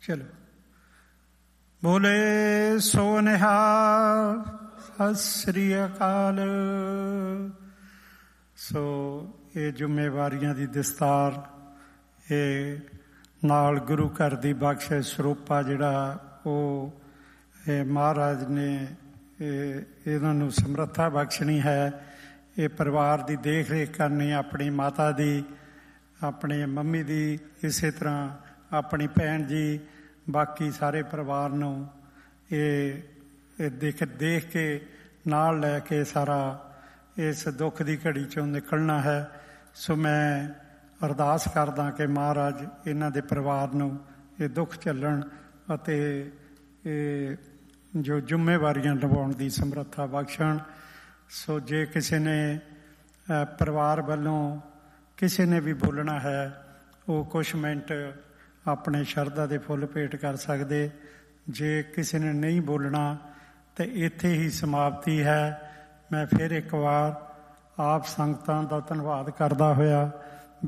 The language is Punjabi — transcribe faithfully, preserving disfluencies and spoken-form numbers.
ਚਲੋ ਬੋਲੇ ਸੋ ਨਿਹਾਲ, ਸਤਿ ਸ੍ਰੀ ਅਕਾਲ। ਸੋ ਇਹ ਜ਼ਿੰਮੇਵਾਰੀਆਂ ਦੀ ਦਸਤਾਰ, ਇਹ ਨਾਲ ਗੁਰੂ ਘਰ ਦੀ ਬਖਸ਼ਿਸ਼ ਸਰੂਪਾ ਜਿਹੜਾ ਉਹ ਇਹ ਮਹਾਰਾਜ ਨੇ ਇਹ ਇਹਨਾਂ ਨੂੰ ਸਮਰੱਥਾ ਬਖਸ਼ਣੀ ਹੈ। ਇਹ ਪਰਿਵਾਰ ਦੀ ਦੇਖ ਰੇਖ ਕਰਨੀ, ਆਪਣੀ ਮਾਤਾ ਦੀ, ਆਪਣੀ ਮੰਮੀ ਦੀ, ਇਸੇ ਤਰ੍ਹਾਂ ਆਪਣੀ ਭੈਣ ਜੀ, ਬਾਕੀ ਸਾਰੇ ਪਰਿਵਾਰ ਨੂੰ ਇਹ ਇਹ ਦੇਖ ਦੇਖ ਕੇ ਨਾਲ ਲੈ ਕੇ ਸਾਰਾ ਇਸ ਦੁੱਖ ਦੀ ਘੜੀ 'ਚੋਂ ਨਿਕਲਣਾ ਹੈ। ਸੋ ਮੈਂ ਅਰਦਾਸ ਕਰਦਾ ਕਿ ਮਹਾਰਾਜ ਇਹਨਾਂ ਦੇ ਪਰਿਵਾਰ ਨੂੰ ਇਹ ਦੁੱਖ ਝੱਲਣ ਅਤੇ ਇਹ ਜੋ ਜ਼ਿੰਮੇਵਾਰੀਆਂ ਨਿਭਾਉਣ ਦੀ ਸਮਰੱਥਾ ਬਖਸ਼ਣ। ਸੋ ਜੇ ਕਿਸੇ ਨੇ ਪਰਿਵਾਰ ਵੱਲੋਂ ਕਿਸੇ ਨੇ ਵੀ ਬੋਲਣਾ ਹੈ, ਉਹ ਕੁਛ ਮਿੰਟ ਆਪਣੇ ਸ਼ਰਧਾ ਦੇ ਫੁੱਲ ਭੇਟ ਕਰ ਸਕਦੇ। ਜੇ ਕਿਸੇ ਨੇ ਨਹੀਂ ਬੋਲਣਾ ਤਾਂ ਇੱਥੇ ਹੀ ਸਮਾਪਤੀ ਹੈ। ਮੈਂ ਫਿਰ ਇੱਕ ਵਾਰ ਆਪ ਸੰਗਤਾਂ ਦਾ ਧੰਨਵਾਦ ਕਰਦਾ ਹੋਇਆ